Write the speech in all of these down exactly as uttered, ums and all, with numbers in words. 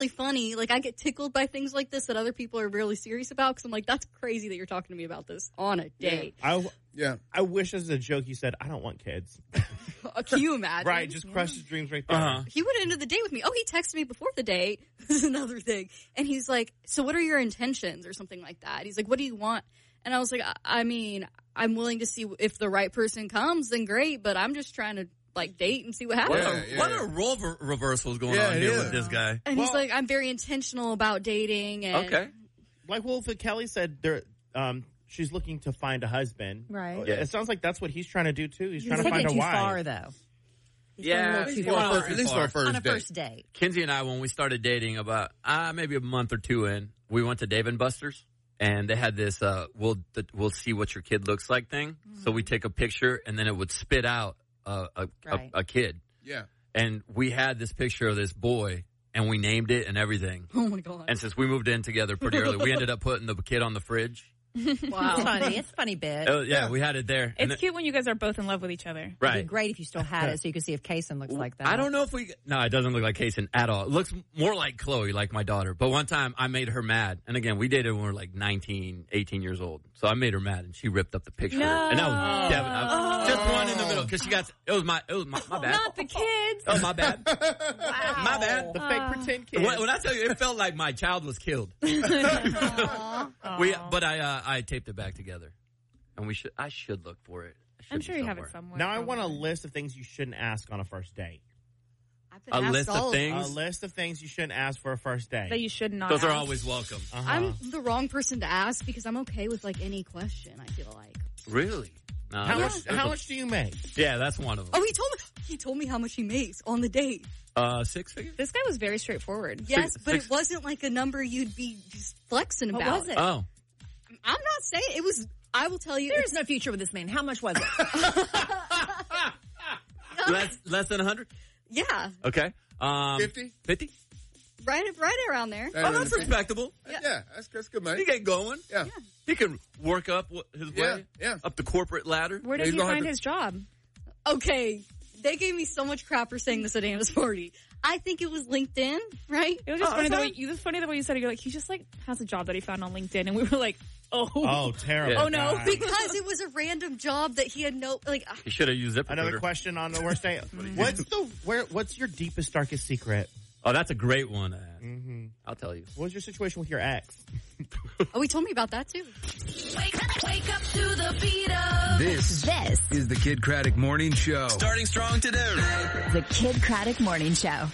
really funny. Like, I get tickled by things like this that other people are really serious about because I'm like, that's crazy that you're talking to me about this on a date. Yeah. I, yeah. I wish as a joke you said, I don't want kids. Can you imagine? Right, just crush his dreams right there. Uh-huh. He would have ended the date with me. Oh, he texted me before the date. This is another thing. And he's like, so what are your intentions or something like that? He's like, what do you want? And I was like, I, I mean, I'm willing to see if the right person comes, then great, but I'm just trying to like date and see what happens. What, yeah, what yeah. a role ver- reversal is going Yeah, on here yeah. with this guy. And Well- he's like, I'm very intentional about dating. And Okay. Like Wolf and Kelly said, there, um, she's looking to find a husband. Right. Yeah. It sounds like that's what he's trying to do, too. He's trying to Take find it a too wife. far, though. He's going a Yeah, little too well, far. first- At least on a first On a date. first date. Kinsey and I, when we started dating about uh, maybe a month or two in, we went to Dave and Buster's, and they had this uh, we'll the, we'll see what your kid looks like thing. Mm-hmm. So we take a picture, and then it would spit out uh, a, Right. a a kid. Yeah. And we had this picture of this boy, and we named it and everything. oh my God. And since we moved in together pretty early, we ended up putting the kid on the fridge. It's Wow. funny. It's a funny bit. Oh, yeah, we had it there. And It's cute when you guys are both in love with each other. It'd right. be great if you still had it so you could see if Kason looks like that. I don't know if we. No, it doesn't look like Kason at all. It looks more like Chloe, like my daughter. But one time I made her mad. And again, we dated when we were like nineteen, eighteen years old. So I made her mad and she ripped up the picture. No. And that was devastating. Just one in the middle because she got. It was my. It was my, my bad. Not the kids. Oh, my bad. Wow. My bad. The fake pretend kid. When, when I tell you, it felt like my child was killed. we, but I, uh, I taped it back together, and we should. I should look for it. It should I'm be sure you have somewhere. it somewhere. Now I want a probably. list of things you shouldn't ask on a first date. I've been A asked list of all things? A list of things you shouldn't ask for a first date. that you should not. Those are ask. always welcome. Uh-huh. I'm the wrong person to ask because I'm okay with like any question, I feel like. Really? No, How that's- much? that's How a- much do you make? Yeah, that's one of them. Oh, he told me he told me how much he makes on the date. Uh, six figures. This guy was very straightforward. Yes, Six- but six- it wasn't like a number you'd be just flexing What about. was it? Oh, I'm not saying it was. I will tell you. There it's- is no future with this man. How much was it? less less than a hundred. Yeah, Okay. Um, fifty? Fifty. right, right around there. That Oh, that's understand? respectable. Yeah, that's, that's good He money. get going. Yeah. He can work up wh- his Yeah, way. yeah. Up the corporate ladder. Where does He's he gonna have find to- his job? Okay, they gave me so much crap for saying this at Anna's party. I think it was LinkedIn, right? It was just Oh, funny the okay. way you. It was funny the way you said it. You're like, he just like has a job that he found on LinkedIn, and we were like, oh, Oh, terrible. Oh, no. guy. Because it was a random job that he had no like. He should have used ZipRecruiter. Another question on the worst date. What's the where? What's your deepest, darkest secret? Oh, that's a great one to ask. Mm-hmm. I'll tell you. What was your situation with your ex? Oh, he told me about that too. Wake up, wake up to the beat of This This is the Kid Craddock Morning Show. Starting strong today. the Kid Craddock Morning Show.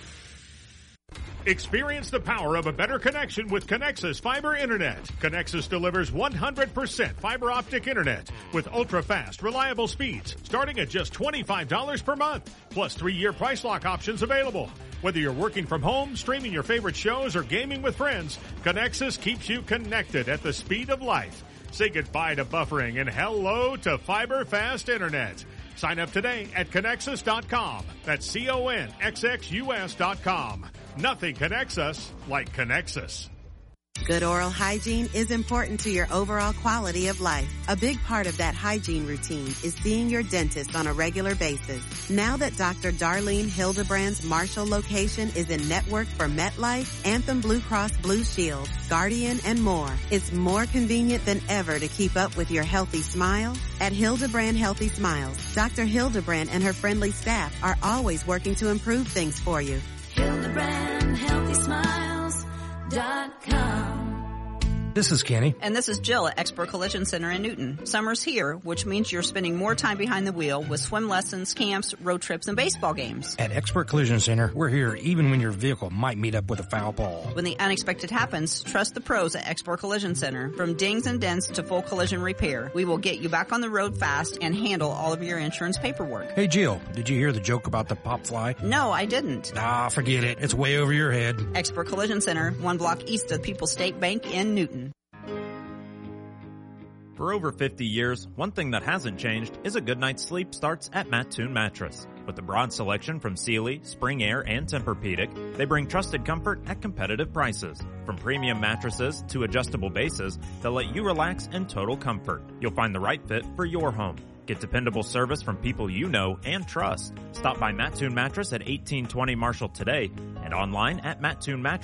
Experience the power of a better connection with Connexus Fiber Internet. Connexus delivers one hundred percent fiber optic internet with ultra-fast, reliable speeds starting at just twenty-five dollars per month, plus three-year price lock options available. Whether you're working from home, streaming your favorite shows, or gaming with friends, Connexus keeps you connected at the speed of light. Say goodbye to buffering and hello to fiber fast internet. Sign up today at Connexus dot com. That's C O N X X U S dot com. Nothing connects us like Connexus. Good oral hygiene is important to your overall quality of life. A big part of that hygiene routine is seeing your dentist on a regular basis. Now that Doctor Darlene Hildebrand's Marshall location is in network for MetLife, Anthem Blue Cross Blue Shield, Guardian, and more, it's more convenient than ever to keep up with your healthy smile. At Hildebrand Healthy Smiles, Doctor Hildebrand and her friendly staff are always working to improve things for you. Hildebrand Healthy Smiles dot com. This is Kenny. And this is Jill at Expert Collision Center in Newton. Summer's here, which means you're spending more time behind the wheel with swim lessons, camps, road trips, and baseball games. At Expert Collision Center, we're here even when your vehicle might meet up with a foul ball. When the unexpected happens, trust the pros at Expert Collision Center. From dings and dents to full collision repair, we will get you back on the road fast and handle all of your insurance paperwork. Hey Jill, did you hear the joke about the pop fly? No, I didn't. Ah, forget it. It's way over your head. Expert Collision Center, one block east of People's State Bank in Newton. For over fifty years, one thing that hasn't changed is a good night's sleep starts at Mattoon Mattress. With a broad selection from Sealy, Spring Air, and Tempur-Pedic, they bring trusted comfort at competitive prices. From premium mattresses to adjustable bases that let you relax in total comfort. You'll find the right fit for your home. Get dependable service from people you know and trust. Stop by Mattoon Mattress at eighteen twenty Marshall today and online at mattoon mattress